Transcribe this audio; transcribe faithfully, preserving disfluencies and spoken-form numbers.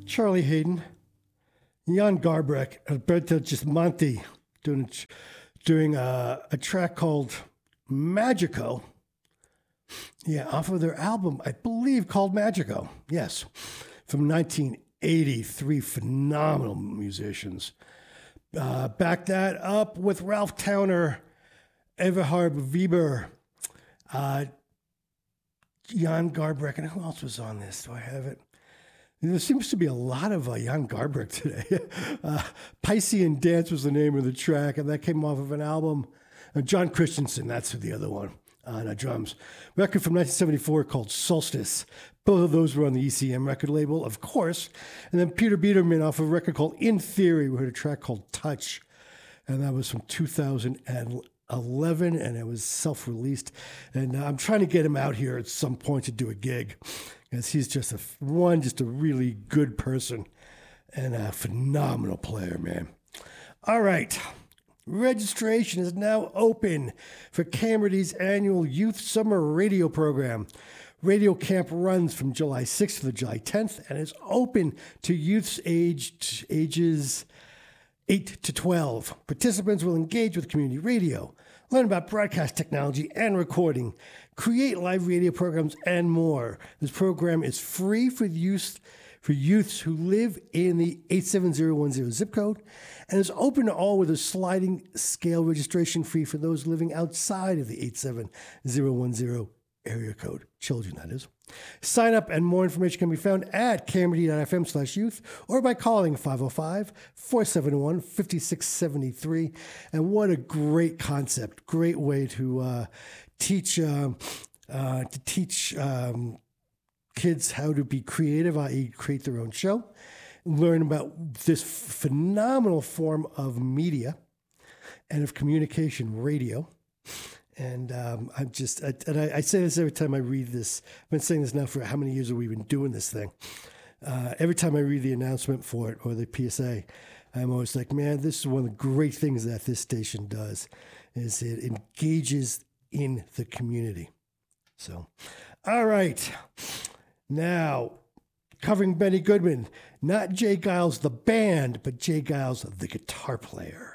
Charlie Hayden, Jan Garbarek, Alberto Gismonti doing, doing a, a track called Magico. Yeah, off of their album, I believe, called Magico. Yes, from nineteen eighty-three. Phenomenal musicians. Uh, back that up with Ralph Towner, Everhard Weber, uh, Jan Garbarek, and who else was on this? Do I have it? There seems to be a lot of uh, Jan Garbarek today. uh, Piscean Dance was the name of the track, and that came off of an album. Uh, John Christensen, that's the other one, on uh, drums. Record from nineteen seventy-four called Solstice. Both of those were on the E C M record label, of course. And then Peter Biederman off of a record called In Theory. We heard a track called Touch, and that was from two thousand eleven, and it was self-released. And uh, I'm trying to get him out here at some point to do a gig, because he's just a one, just a really good person and a phenomenal player, man. All right. Registration is now open for Camerdy's annual Youth Summer Radio program. Radio Camp runs from July sixth to July tenth and is open to youths aged ages eight to twelve. Participants will engage with community radio, learn about broadcast technology and recording, create live radio programs, and more. This program is free for youth, for youths who live in the eight seven zero one zero zip code, and is open to all with a sliding scale registration fee for those living outside of the eight seven zero one zero area code. Children, that is. Sign up and more information can be found at camerdy.fm slash youth or by calling five oh five, four seven one, five six seven three. And what a great concept. Great way to uh, teach uh, uh, to teach um, kids how to be creative, that is create their own show, learn about this phenomenal form of media and of communication, radio. And um, I'm just, I, and I, I say this every time I read this. I've been saying this now for how many years have we been doing this thing? Uh, every time I read the announcement for it or the P S A, I'm always like, man, this is one of the great things that this station does, is it engages in the community. So, all right. Now, covering Benny Goodman, not Jay Giles the band, but Jay Giles the guitar player.